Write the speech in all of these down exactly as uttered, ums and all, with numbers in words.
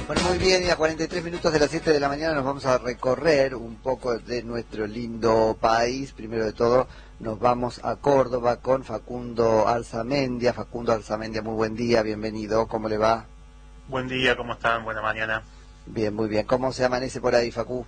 Bueno, muy bien, y a cuarenta y tres minutos de las siete de la mañana nos vamos a recorrer un poco de nuestro lindo país. Primero de todo, nos vamos a Córdoba con Facundo Arzamendia. Facundo Arzamendia, muy buen día, bienvenido, ¿cómo le va? Buen día, ¿cómo están? Buena mañana. Bien, muy bien. ¿Cómo se amanece por ahí, Facu?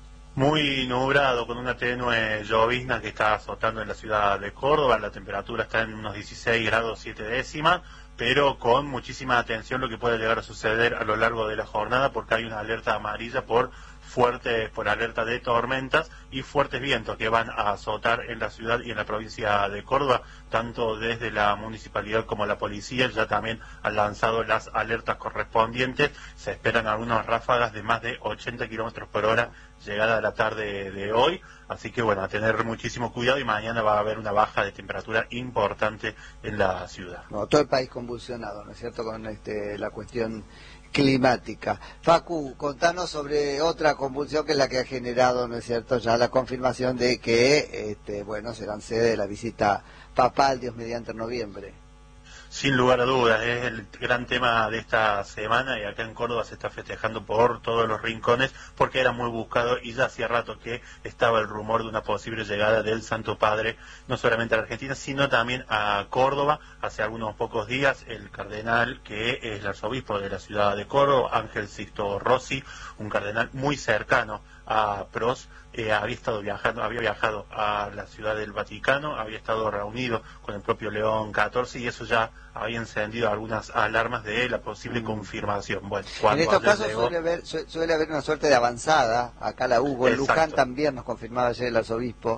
Muy nublado, con una tenue llovizna que está azotando en la ciudad de Córdoba. La temperatura está en unos dieciséis grados siete décimas, pero con muchísima atención lo que puede llegar a suceder a lo largo de la jornada, porque hay una alerta amarilla por fuertes, por alerta de tormentas y fuertes vientos que van a azotar en la ciudad y en la provincia de Córdoba. Tanto desde la municipalidad como la policía ya también han lanzado las alertas correspondientes. Se esperan algunas ráfagas de más de ochenta kilómetros por hora llegada a la tarde de hoy, así que bueno, a tener muchísimo cuidado, y mañana va a haber una baja de temperatura importante en la ciudad. No, todo el país convulsionado, ¿no es cierto?, con este, la cuestión climática. Facu, contanos sobre otra convulsión que es la que ha generado, ¿no es cierto?, ya la confirmación de que, este, bueno, serán sede de la visita papal, Dios mediante, en noviembre. Sin lugar a dudas, es el gran tema de esta semana, y acá en Córdoba se está festejando por todos los rincones, porque era muy buscado y ya hacía rato que estaba el rumor de una posible llegada del Santo Padre, no solamente a la Argentina, sino también a Córdoba. Hace algunos pocos días, el cardenal, que es el arzobispo de la ciudad de Córdoba, Ángel Sixto Rossi, un cardenal muy cercano a Pros, eh, había estado viajando, había viajado a la ciudad del Vaticano, había estado reunido con el propio León catorce, y eso ya había encendido algunas alarmas de la posible confirmación. Bueno, en estos casos llegó... suele haber su, suele haber una suerte de avanzada, acá la hubo, en Luján también nos confirmaba ayer el arzobispo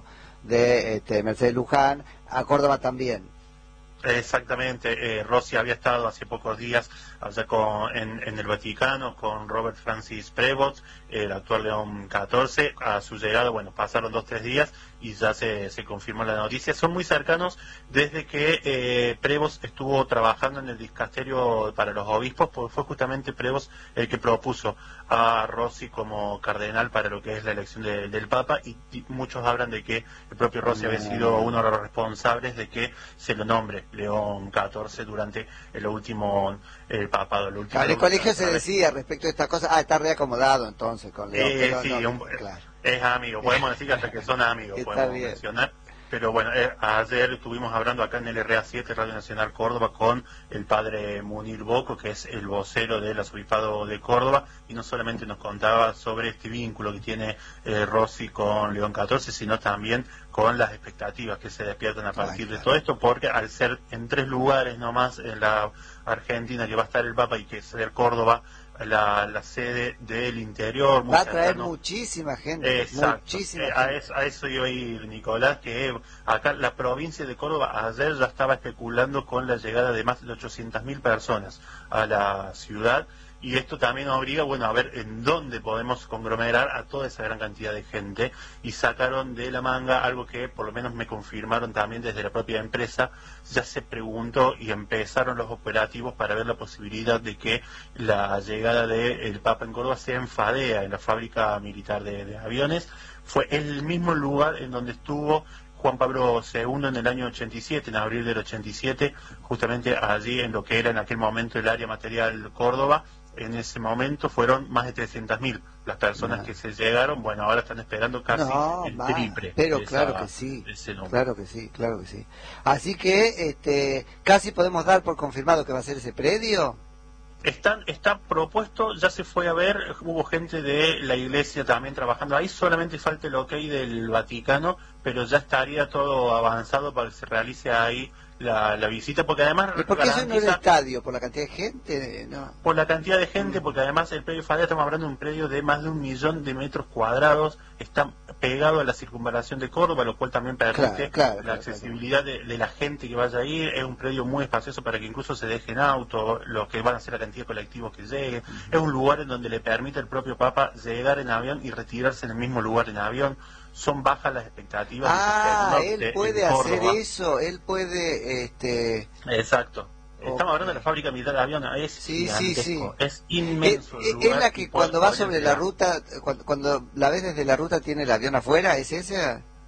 de este, Mercedes Luján, a Córdoba también. Exactamente, eh, Rossi había estado hace pocos días allá con, en, en el Vaticano con Robert Francis Prevost, el actual León catorce. A su llegada, bueno, pasaron dos, tres días y ya se, se confirmó la noticia. Son muy cercanos desde que eh, Prevost estuvo trabajando en el dicasterio para los obispos, porque fue justamente Prevost el que propuso a Rossi como cardenal para lo que es la elección de, del Papa, y, y muchos hablan de que el propio Rossi había sido uno de los responsables de que se lo nombre León catorce durante el último el papado. El último en el colegio se decía respecto a esta cosa, ah, está reacomodado entonces con León. Eh, pero sí, no, un, claro. Es amigo, podemos decir que hasta que son amigos, podemos bien. mencionar. Pero bueno, eh, ayer estuvimos hablando acá en el R A siete, Radio Nacional Córdoba, con el padre Munir Boco, que es el vocero del arzobispado de Córdoba, y no solamente nos contaba sobre este vínculo que tiene eh, Rossi con León catorce, sino también con las expectativas que se despiertan a partir de todo esto, porque al ser en tres lugares nomás en la Argentina que va a estar el Papa, y que ser Córdoba La, la sede del interior, va a traer cercano. Muchísima gente. Exacto. Muchísima eh, gente. A, eso, a eso iba a ir, Nicolás, que acá la provincia de Córdoba ayer ya estaba especulando con la llegada de más de ochocientas mil personas a la ciudad, y esto también obliga, bueno, a ver en dónde podemos conglomerar a toda esa gran cantidad de gente, y sacaron de la manga algo que por lo menos me confirmaron también desde la propia empresa. Ya se preguntó y empezaron los operativos para ver la posibilidad de que la llegada del Papa en Córdoba sea en Fadea, en la fábrica militar de, de aviones. Fue el mismo lugar en donde estuvo Juan Pablo segundo en el año ochenta y siete, en abril del ochenta y siete, justamente allí en lo que era en aquel momento el área material Córdoba. En ese momento fueron más de trescientas mil las personas no. que se llegaron. Bueno, ahora están esperando casi no, el va, triple. Pero de claro esa, que sí, ese claro que sí, claro que sí. Así que este, casi podemos dar por confirmado que va a ser ese predio. Están, está propuesto, ya se fue a ver, hubo gente de la iglesia también trabajando ahí, solamente falta el ok del Vaticano, pero ya estaría todo avanzado para que se realice ahí la, la visita, porque además... ¿Y por qué eso no es el estadio? ¿Por la cantidad de gente? No. Por la cantidad de gente, porque además el predio Fadea, estamos hablando de un predio de más de un millón de metros cuadrados, está pegado a la circunvalación de Córdoba, lo cual también permite claro, claro, la claro, accesibilidad claro. De, de la gente que vaya a ir. Es un predio muy espacioso para que incluso se dejen auto, los que van a ser la cantidad de colectivos que lleguen. Uh-huh. Es un lugar en donde le permite al propio Papa llegar en avión y retirarse en el mismo lugar en avión. Son bajas las expectativas. Ah, de él puede hacer eso, él puede... este Exacto. Estamos okay. hablando de la fábrica militar de aviones, es sí, sí, sí. es inmenso. Es, es la que cuando va sobre la ruta, cuando, cuando la ves desde la ruta tiene el avión afuera, ¿es esa?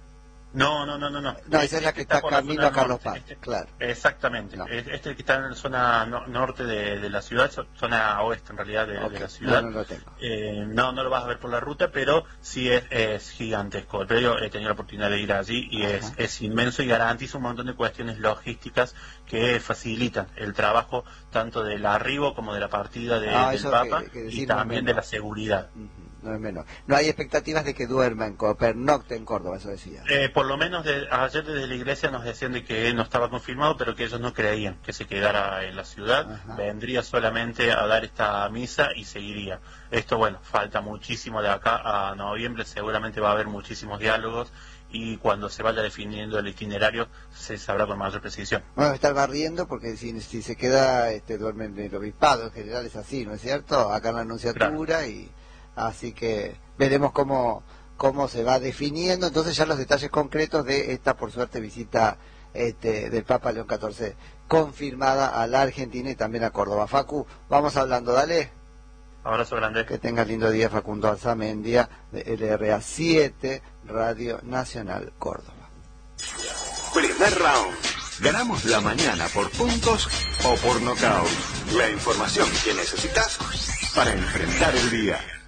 No, no, no, no, no. No, esa es la que está por la camino zona a Carlos norte. Paz, Este- claro. Exactamente. No. Es- Este que está en la zona no- norte de, de la ciudad, zo- zona oeste en realidad de, Ok, de la ciudad. no, no lo tengo. Eh, no, no lo vas a ver por la ruta, pero sí es, es gigantesco. El predio, he tenido la oportunidad de ir allí y es, Ajá. es inmenso y garantiza un montón de cuestiones logísticas que facilitan el trabajo tanto del arribo como de la partida de- Ah, del eso Papa que- que y decir no es también de menor. la seguridad. Ujú, no es menor. No hay expectativas de que duerma en Córdoba, pernocte en Córdoba, eso decía. Eh, por lo menos de- ayer desde la iglesia nos decían de que no estaba confirmado, pero que ellos no creían que se quedara en la ciudad, Ajá. vendría solamente a dar esta misa y seguiría. Esto, bueno, falta muchísimo de acá a noviembre, seguramente va a haber muchísimos diálogos y cuando se vaya definiendo el itinerario se sabrá con mayor precisión. Vamos a estar barriendo porque si, si se queda, este, duerme en el obispado, en general es así, ¿no es cierto? Acá en la Anunciatura, y así que veremos cómo, cómo se va definiendo entonces ya los detalles concretos de esta, por suerte, visita este, del Papa León catorce confirmada a la Argentina y también a Córdoba. Facu, vamos hablando, dale. Abrazo grande. Que tengas lindo día, Facundo Alzamendia, de L R A siete, Radio Nacional Córdoba. Primer round. Ganamos la mañana por puntos o por nocaut. La información que necesitas para enfrentar el día.